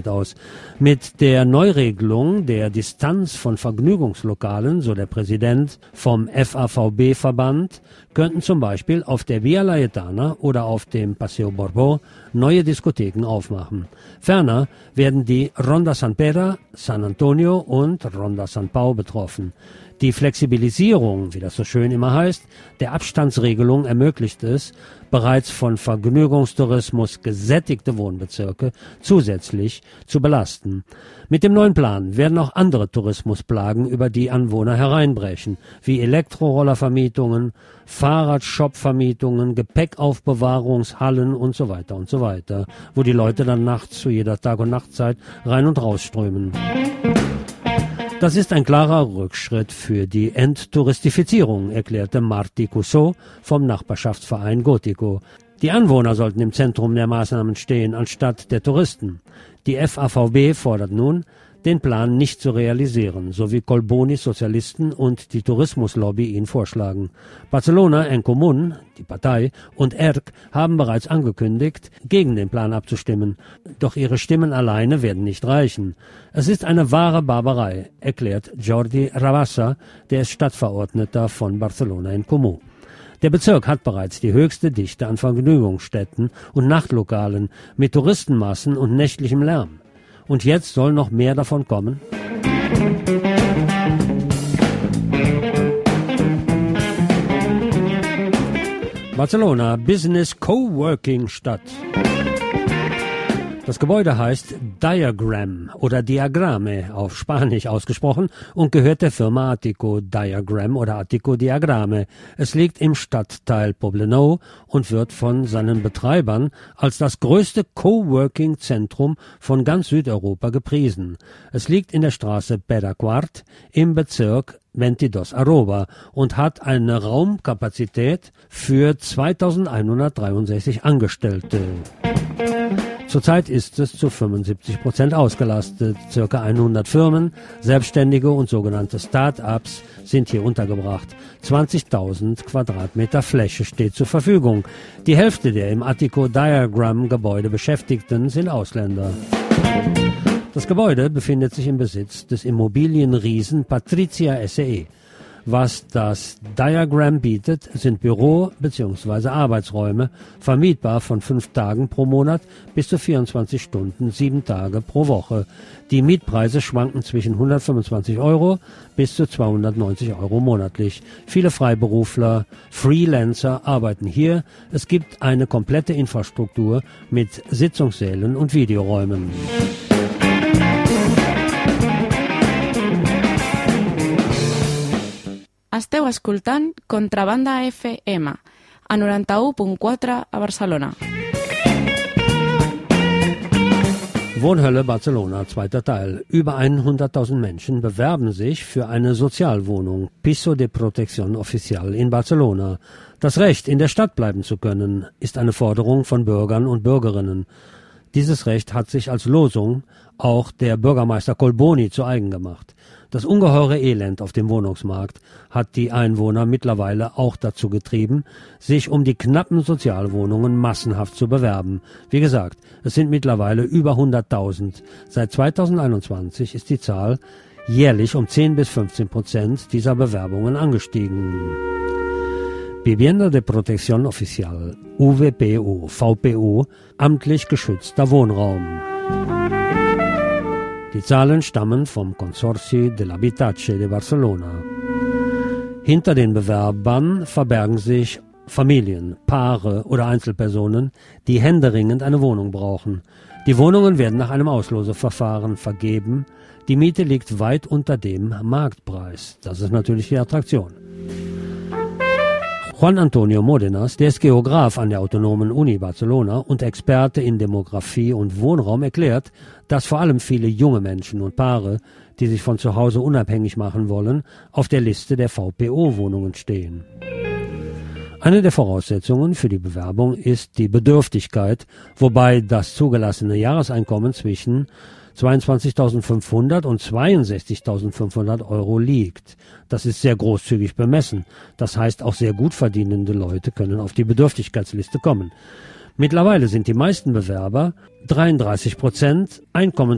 aus. Mit der Neuregelung der Distanz von Vergnügungslokalen, so der Präsident vom FAVB-Verband, könnten zum Beispiel auf der Via Laietana oder auf dem Paseo Borbó neue Diskotheken aufmachen. Ferner werden die Ronda San Pere, San Antonio und Ronda San Pau betroffen. Die Flexibilisierung, wie das so schön immer heißt, der Abstandsregelung ermöglicht es, bereits von Vergnügungstourismus gesättigte Wohnbezirke zusätzlich zu belasten. Mit dem neuen Plan werden auch andere Tourismusplagen über die Anwohner hereinbrechen, wie Elektrorollervermietungen, Fahrradshopvermietungen, Gepäckaufbewahrungshallen und so weiter, wo die Leute dann nachts zu jeder Tag- und Nachtzeit rein und rausströmen. Das ist ein klarer Rückschritt für die Enttouristifizierung, erklärte Martí Cussó vom Nachbarschaftsverein Gotico. Die Anwohner sollten im Zentrum der Maßnahmen stehen, anstatt der Touristen. Die FAVB fordert nun, den Plan nicht zu realisieren, so wie Colbonis Sozialisten und die Tourismuslobby ihn vorschlagen. Barcelona en Comú, die Partei, und ERC haben bereits angekündigt, gegen den Plan abzustimmen. Doch ihre Stimmen alleine werden nicht reichen. Es ist eine wahre Barbarei, erklärt Jordi Rabassa, der ist Stadtverordneter von Barcelona en Comú. Der Bezirk hat bereits die höchste Dichte an Vergnügungsstätten und Nachtlokalen mit Touristenmassen und nächtlichem Lärm. Und jetzt soll noch mehr davon kommen? Barcelona, Business Coworking Stadt. Das Gebäude heißt Diagram oder Diagrame auf Spanisch ausgesprochen und gehört der Firma Attico Diagram oder Attico Diagrame. Es liegt im Stadtteil Poblenou und wird von seinen Betreibern als das größte Coworking-Zentrum von ganz Südeuropa gepriesen. Es liegt in der Straße Peraquart im Bezirk 22 Arroba und hat eine Raumkapazität für 2163 Angestellte. Zurzeit ist es zu 75% ausgelastet. Circa 100 Firmen, Selbstständige und sogenannte Start-ups sind hier untergebracht. 20.000 Quadratmeter Fläche steht zur Verfügung. Die Hälfte der im Attico Diagram Gebäude Beschäftigten sind Ausländer. Das Gebäude befindet sich im Besitz des Immobilienriesen Patricia SE. Was das Diagram bietet, sind Büro- bzw. Arbeitsräume, vermietbar von 5 Tagen pro Monat bis zu 24 Stunden, 7 Tage pro Woche. Die Mietpreise schwanken zwischen 125 Euro bis zu 290 Euro monatlich. Viele Freiberufler, Freelancer arbeiten hier. Es gibt eine komplette Infrastruktur mit Sitzungssälen und Videoräumen. Esteu escoltant Contrabanda FM, a 91.4 a Barcelona. Wohnhölle Barcelona, zweiter Teil. Über 100.000 Menschen bewerben sich für eine Sozialwohnung, Piso de Protección Oficial in Barcelona. Das Recht, in der Stadt bleiben zu können, ist eine Forderung von Bürgern und Bürgerinnen. Dieses Recht hat sich als Losung auch der Bürgermeister Colboni zu eigen gemacht. Das ungeheure Elend auf dem Wohnungsmarkt hat die Einwohner mittlerweile auch dazu getrieben, sich um die knappen Sozialwohnungen massenhaft zu bewerben. Wie gesagt, es sind mittlerweile über 100.000. Seit 2021 ist die Zahl jährlich um 10-15% dieser Bewerbungen angestiegen. Vivienda de Protección Oficial, VPO, VPO, amtlich geschützter Wohnraum. Die Zahlen stammen vom Consorci del Habitatge de Barcelona. Hinter den Bewerbern verbergen sich Familien, Paare oder Einzelpersonen, die händeringend eine Wohnung brauchen. Die Wohnungen werden nach einem Ausloseverfahren vergeben. Die Miete liegt weit unter dem Marktpreis. Das ist natürlich die Attraktion. Juan Antonio Modenas, der ist Geograf an der Autonomen Uni Barcelona und Experte in Demografie und Wohnraum, erklärt, dass vor allem viele junge Menschen und Paare, die sich von zu Hause unabhängig machen wollen, auf der Liste der VPO-Wohnungen stehen. Eine der Voraussetzungen für die Bewerbung ist die Bedürftigkeit, wobei das zugelassene Jahreseinkommen zwischen 22.500 und 62.500 Euro liegt. Das ist sehr großzügig bemessen. Das heißt, auch sehr gut verdienende Leute können auf die Bedürftigkeitsliste kommen. Mittlerweile sind die meisten Bewerber 33%